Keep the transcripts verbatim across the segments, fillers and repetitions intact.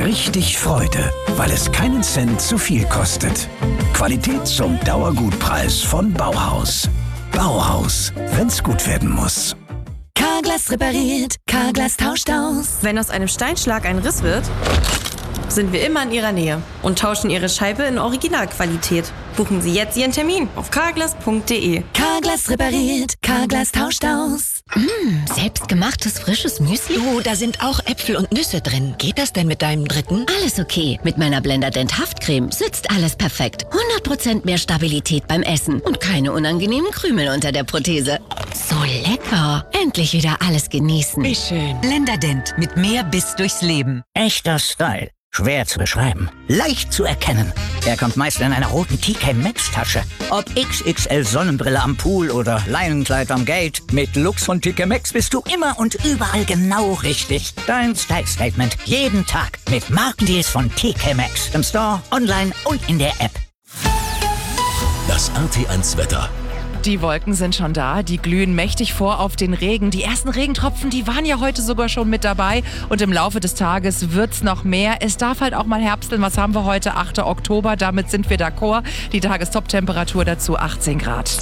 richtig Freude, weil es keinen Cent zu viel kostet. Qualität zum Dauergutpreis von Bauhaus. Bauhaus, wenn's gut werden muss. Carglass repariert, Carglass tauscht aus. Wenn aus einem Steinschlag ein Riss wird, sind wir immer in Ihrer Nähe und tauschen Ihre Scheibe in Originalqualität. Buchen Sie jetzt Ihren Termin auf carglass punkt de. Carglass repariert, Carglass tauscht aus. Mmh, selbstgemachtes frisches Müsli? Du, da sind auch Äpfel und Nüsse drin. Geht das denn mit deinem dritten? Alles okay. Mit meiner Blender Dent Haftcreme sitzt alles perfekt. hundert Prozent mehr Stabilität beim Essen und keine unangenehmen Krümel unter der Prothese. So lecker. Endlich wieder alles genießen. Wie schön. Blender Dent mit mehr Biss durchs Leben. Echter Style. Schwer zu beschreiben. Leicht zu erkennen. Er kommt meist in einer roten T K Maxx Tasche. Ob X X L Sonnenbrille am Pool oder Leinenkleid am Gate. Mit Looks von T K Maxx bist du immer und überall genau richtig. Dein Style Statement. Jeden Tag. Mit Markendeals von T K Maxx. Im Store, online und in der App. Das R T eins Wetter. Die Wolken sind schon da, die glühen mächtig vor auf den Regen. Die ersten Regentropfen, die waren ja heute sogar schon mit dabei. Und im Laufe des Tages wird's noch mehr. Es darf halt auch mal herbsteln. Was haben wir heute? achter Oktober, damit sind wir d'accord. Die Tagestop-Temperatur dazu achtzehn Grad.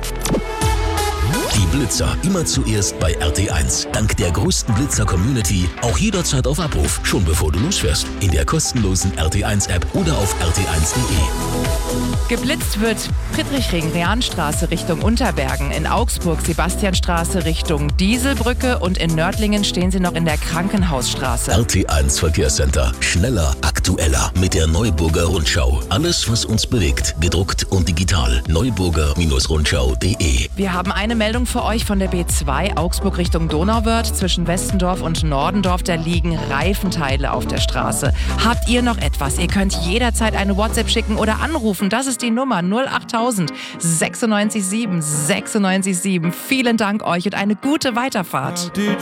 Die Blitzer immer zuerst bei R T eins. Dank der größten Blitzer-Community auch jederzeit auf Abruf, schon bevor du losfährst. In der kostenlosen R T eins App oder auf r t eins punkt de. Geblitzt wird Friedrich-Regenrianstraße Richtung Unterbergen, in Augsburg Sebastianstraße Richtung Dieselbrücke und in Nördlingen stehen sie noch in der Krankenhausstraße. R T eins Verkehrscenter. Schneller, aktueller mit der Neuburger Rundschau. Alles, was uns bewegt, gedruckt und digital. neuburger Rundschau punkt de. Wir haben eine Meldung für euch von der B zwei, Augsburg Richtung Donauwörth. Zwischen Westendorf und Nordendorf, da liegen Reifenteile auf der Straße. Habt ihr noch etwas? Ihr könnt jederzeit eine WhatsApp schicken oder anrufen. Das ist die Nummer null achttausend sechsundneunzig sieben sechsundneunzig sieben. Vielen Dank euch und eine gute Weiterfahrt.